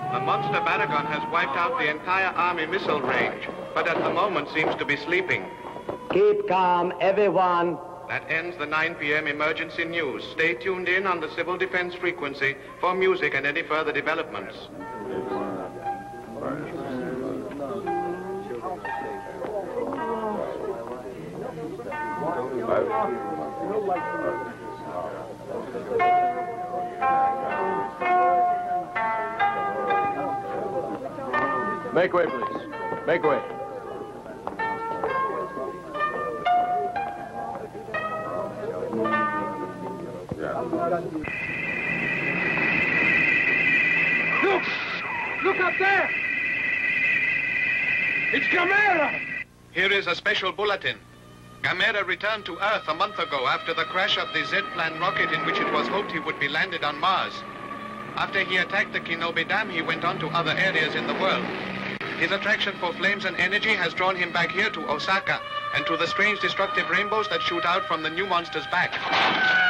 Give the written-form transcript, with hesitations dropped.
The monster Baragon has wiped out the entire Army missile range, but at the moment seems to be sleeping. Keep calm, everyone. That ends the 9 p.m. emergency news. Stay tuned in on the Civil Defense frequency for music and any further developments. Make way, please. Make way. Look! Look up there! It's Gamera! Here is a special bulletin. Gamera returned to Earth a month ago after the crash of the Z-Plan rocket in which it was hoped he would be landed on Mars. After he attacked the Kinobi Dam, he went on to other areas in the world. His attraction for flames and energy has drawn him back here to Osaka and to the strange destructive rainbows that shoot out from the new monster's back.